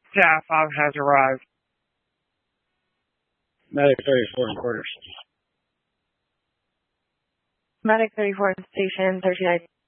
Staff has arrived. Medic 34 in quarters. Medic 34 in station 39.